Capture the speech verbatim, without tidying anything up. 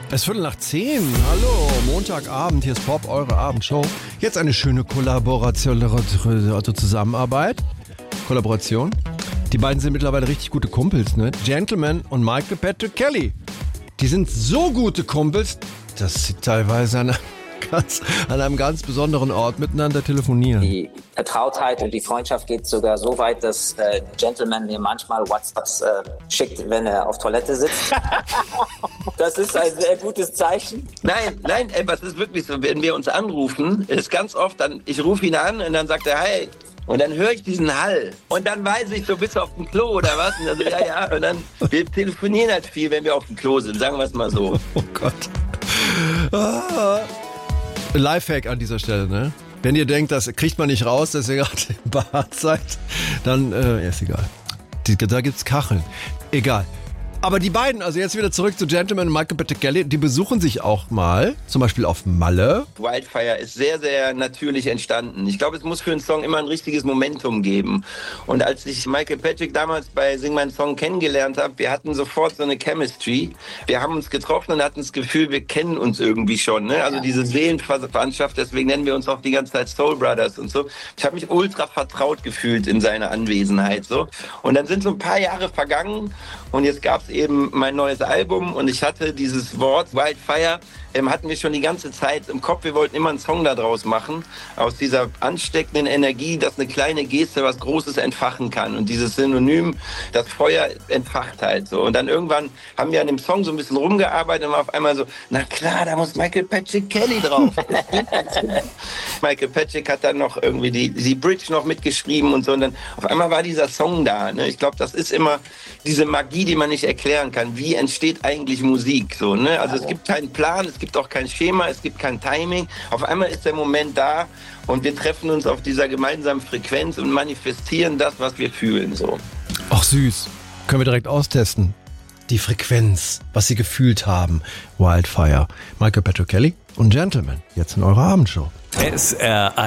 Es ist Viertel nach zehn. Hallo, Montagabend, hier ist Pop, eure Abendshow. Jetzt eine schöne Kollaboration, also Zusammenarbeit. Kollaboration. Die beiden sind mittlerweile richtig gute Kumpels, ne? Gentleman und Michael Patrick Kelly. Die sind so gute Kumpels, dass sie teilweise an einem ganz, an einem ganz besonderen Ort miteinander telefonieren. Die Vertrautheit und die Freundschaft geht sogar so weit, dass äh, Gentleman mir manchmal WhatsApps äh, schickt, wenn er auf Toilette sitzt. Das ist ein sehr gutes Zeichen. Nein, nein, ey, was ist wirklich so, wenn wir uns anrufen, ist ganz oft dann, ich rufe ihn an und dann sagt er, hey, und dann höre ich diesen Hall und dann weiß ich, so bist du auf dem Klo oder was? Und dann so, ja, ja, und dann, wir telefonieren halt viel, wenn wir auf dem Klo sind, sagen wir es mal so. Oh Gott. Ah. Lifehack an dieser Stelle, ne? Wenn ihr denkt, das kriegt man nicht raus, dass ihr gerade im Bad seid, dann äh, ja, ist egal. Die, da gibt's Kacheln. Egal. Aber die beiden, also jetzt wieder zurück zu Gentleman und Michael Patrick Kelly, die besuchen sich auch mal, zum Beispiel auf Malle. Wildfire ist sehr, sehr natürlich entstanden. Ich glaube, es muss für einen Song immer ein richtiges Momentum geben. Und als ich Michael Patrick damals bei Sing Mein Song kennengelernt habe, wir hatten sofort so eine Chemistry. Wir haben uns getroffen und hatten das Gefühl, wir kennen uns irgendwie schon. Ne? Also diese Seelenverwandtschaft, deswegen nennen wir uns auch die ganze Zeit Soul Brothers und so. Ich habe mich ultra vertraut gefühlt in seiner Anwesenheit. So. Und dann sind so ein paar Jahre vergangen und jetzt gab es eben mein neues Album und ich hatte dieses Wort Wildfire, ähm, hatten wir schon die ganze Zeit im Kopf. Wir wollten immer einen Song daraus machen, aus dieser ansteckenden Energie, dass eine kleine Geste was Großes entfachen kann. Und dieses Synonym, das Feuer entfacht halt so. Und dann irgendwann haben wir an dem Song so ein bisschen rumgearbeitet und war auf einmal so, na klar, da muss Michael Patrick Kelly drauf. Michael Patrick hat dann noch irgendwie die, die Bridge noch mitgeschrieben und so. Und dann auf einmal war dieser Song da. Ne? Ich glaube, das ist immer diese Magie, die man nicht erklären kann. Wie entsteht eigentlich Musik? So, ne? Also es gibt keinen Plan, es gibt auch kein Schema, es gibt kein Timing. Auf einmal ist der Moment da und wir treffen uns auf dieser gemeinsamen Frequenz und manifestieren das, was wir fühlen. So. Ach süß. Können wir direkt austesten. Die Frequenz, was sie gefühlt haben. Wildfire. Michael Patrick Kelly und Gentleman. Jetzt in eurer Abendshow. S R eins.